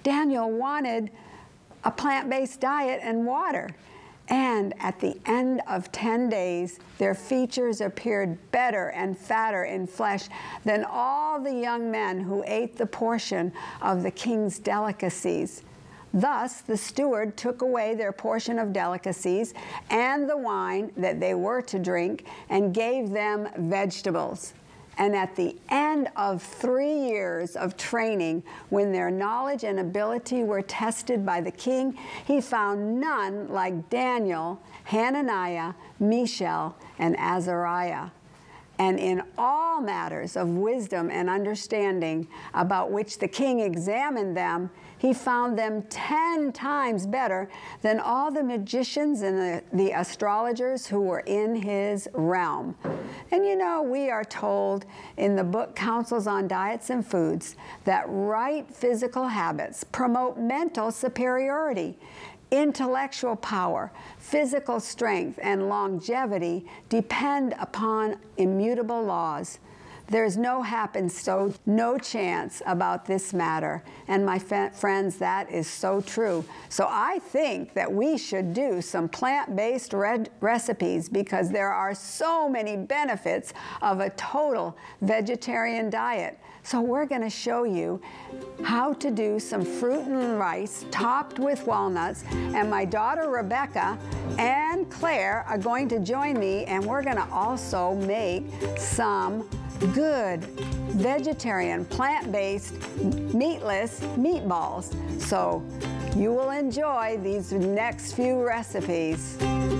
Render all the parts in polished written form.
Daniel wanted a plant-based diet and water. And at the end of 10 days, their features appeared better and fatter in flesh than all the young men who ate the portion of the king's delicacies. Thus, the steward took away their portion of delicacies and the wine that they were to drink and gave them vegetables. And at the end of 3 years of training, when their knowledge and ability were tested by the king, he found none like Daniel, Hananiah, Mishael, and Azariah. And in all matters of wisdom and understanding about which the king examined them, he found them 10 times better than all the magicians and the astrologers who were in his realm. And you know, we are told in the book Counsels on Diets and Foods that right physical habits promote mental superiority. Intellectual power, physical strength, and longevity depend upon immutable laws. There's no happenstance, no chance about this matter. And my friends, that is so true. So I think that we should do some plant-based recipes because there are so many benefits of a total vegetarian diet. So we're going to show you how to do some fruit and rice topped with walnuts. And my daughter Rebecca and Claire are going to join me, and we're going to also make some good vegetarian, plant-based, meatless meatballs. So you will enjoy these next few recipes.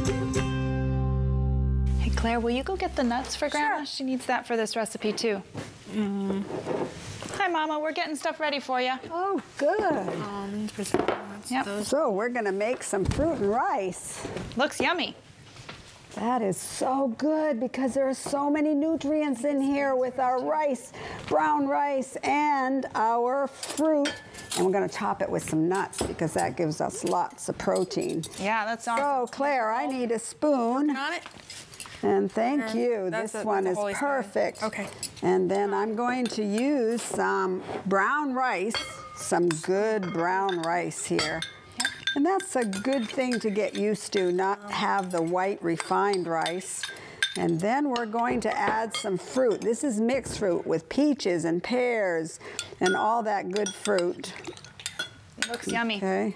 Hey Claire, will you go get the nuts for Grandma? Sure. She needs that for this recipe too. Hi Mama, we're getting stuff ready for you. Oh, good. Almonds, Brazil nuts. Yep. So we're going to make some fruit and rice. Looks yummy. That is so good because there are so many nutrients in here with our rice, brown rice, and our fruit. And we're going to top it with some nuts because that gives us lots of protein. Yeah, that's awesome. So, Claire, I need a spoon. On it? And thank you. That's This one is holy spoon. perfect. Okay. And then I'm going to use some brown rice, some good brown rice here. And that's a good thing to get used to, not have the white refined rice. And then we're going to add some fruit. This is mixed fruit with peaches and pears and all that good fruit. It looks yummy. Okay.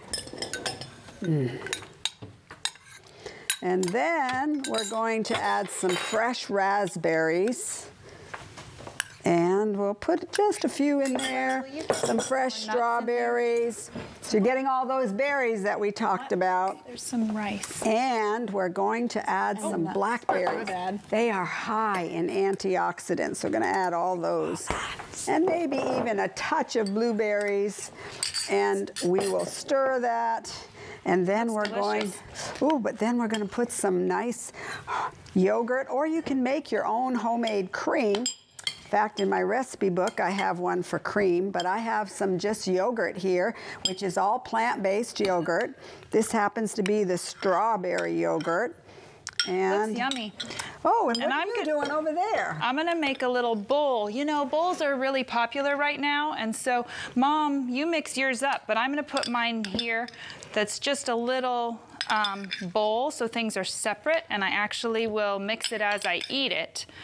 And then we're going to add some fresh raspberries. And we'll put just a few in there, some fresh strawberries. So you're getting all those berries that we talked about. There's some rice. And we're going to add some blackberries. They are high in antioxidants, so we're going to add all those. And maybe even a touch of blueberries. And we will stir that. And then we're going, but then we're going to put some nice yogurt, or you can make your own homemade cream. In fact, in my recipe book, I have one for cream, but I have some just yogurt here, which is all plant-based yogurt. This happens to be the strawberry yogurt. And Looks yummy. Oh, and what are you doing over there? I'm gonna make a little bowl. You know, bowls are really popular right now, and so, Mom, you mix yours up, but I'm gonna put mine here that's just a little bowl, so things are separate, and I actually will mix it as I eat it.